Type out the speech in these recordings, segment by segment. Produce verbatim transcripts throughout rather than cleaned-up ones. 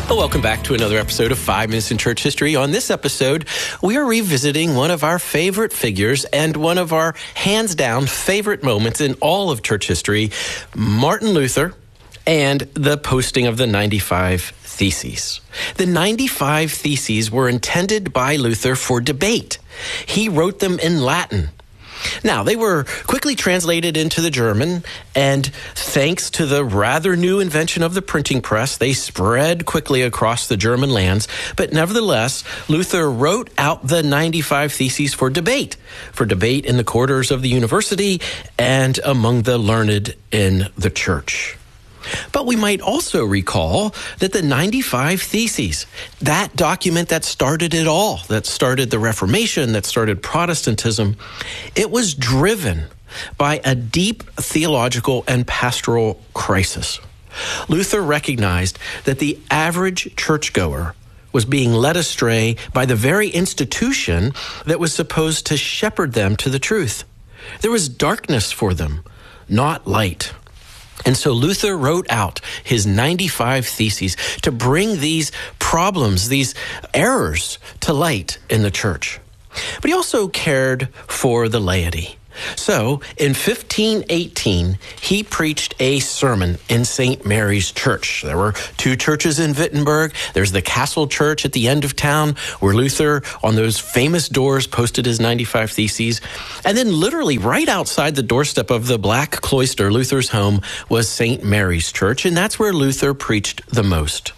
Well, welcome back to another episode of Five Minutes in Church History. On this episode, we are revisiting one of our favorite figures and one of our hands-down favorite moments in all of church history, Martin Luther and the posting of the ninety-five Theses. The ninety-five Theses were intended by Luther for debate. He wrote them in Latin. Now, they were quickly translated into the German, and thanks to the rather new invention of the printing press, they spread quickly across the German lands. But nevertheless, Luther wrote out the ninety-five Theses for debate, for debate in the corridors of the university and among the learned in the church. But we might also recall that the ninety-five Theses, that document that started it all, that started the Reformation, that started Protestantism, it was driven by a deep theological and pastoral crisis. Luther recognized that the average churchgoer was being led astray by the very institution that was supposed to shepherd them to the truth. There was darkness for them, not light. And so Luther wrote out his ninety-five Theses to bring these problems, these errors to light in the church. But he also cared for the laity. So in fifteen eighteen, he preached a sermon in Saint Mary's Church. There were two churches in Wittenberg. There's the Castle Church at the end of town, where Luther, on those famous doors, posted his ninety-five Theses. And then literally right outside the doorstep of the Black Cloister, Luther's home, was Saint Mary's Church, and that's where Luther preached the most.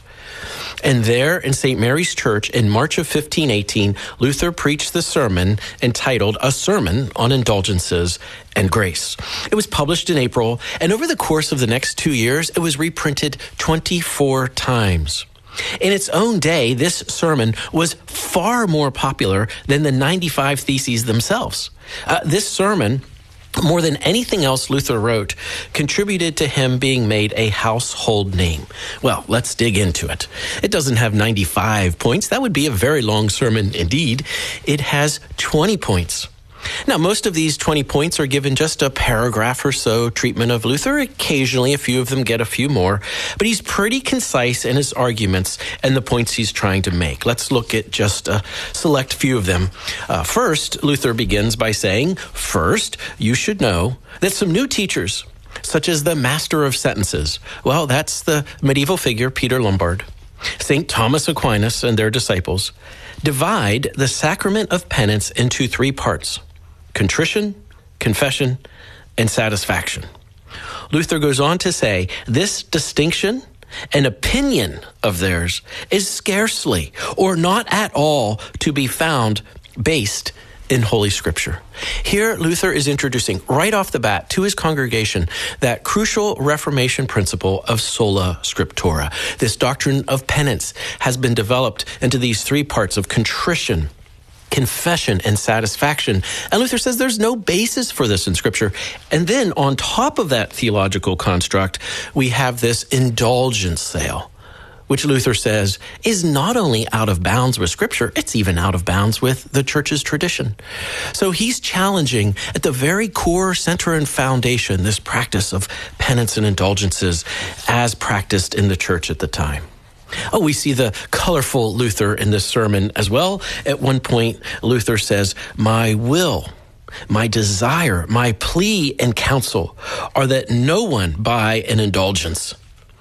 And there in Saint Mary's Church in March of fifteen eighteen, Luther preached the sermon entitled A Sermon on Indulgences and Grace. It was published in April, and over the course of the next two years, it was reprinted twenty-four times. In its own day, this sermon was far more popular than the ninety-five Theses themselves. Uh, this sermon, more than anything else Luther wrote, contributed to him being made a household name. Well, let's dig into it. It doesn't have ninety-five points. That would be a very long sermon indeed. It has twenty points. Now, most of these twenty points are given just a paragraph or so treatment of Luther. Occasionally, a few of them get a few more, but he's pretty concise in his arguments and the points he's trying to make. Let's look at just a select few of them. Uh, first, Luther begins by saying, first, you should know that some new teachers, such as the Master of Sentences, well, that's the medieval figure Peter Lombard, Saint Thomas Aquinas and their disciples, divide the sacrament of penance into three parts: contrition, confession, and satisfaction. Luther goes on to say, this distinction, an opinion of theirs, is scarcely or not at all to be found based in Holy Scripture. Here, Luther is introducing right off the bat to his congregation that crucial Reformation principle of sola scriptura. This doctrine of penance has been developed into these three parts of contrition, confession, and satisfaction. And Luther says there's no basis for this in Scripture. And then on top of that theological construct, we have this indulgence sale, which Luther says is not only out of bounds with Scripture, it's even out of bounds with the church's tradition. So he's challenging at the very core, center, and foundation this practice of penance and indulgences as practiced in the church at the time. Oh, we see the colorful Luther in this sermon as well. At one point, Luther says, my will, my desire, my plea and counsel are that no one buy an indulgence.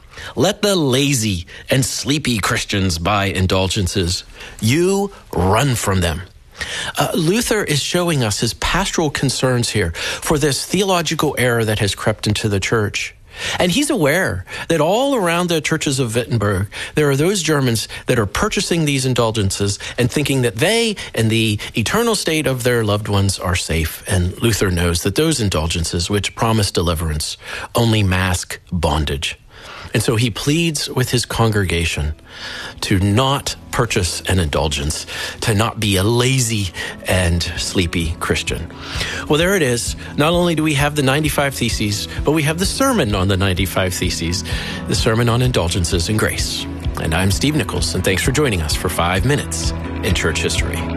Let the lazy and sleepy Christians buy indulgences. You run from them. Uh, Luther is showing us his pastoral concerns here for this theological error that has crept into the church. And he's aware that all around the churches of Wittenberg, there are those Germans that are purchasing these indulgences and thinking that they and the eternal state of their loved ones are safe. And Luther knows that those indulgences, which promise deliverance, only mask bondage. And so he pleads with his congregation to not purchase an indulgence, to not be a lazy and sleepy Christian. Well, there it is. Not only do we have the ninety-five Theses, but we have the sermon on the ninety-five Theses, the sermon on indulgences and grace. And I'm Steve Nichols, and thanks for joining us for Five Minutes in Church History.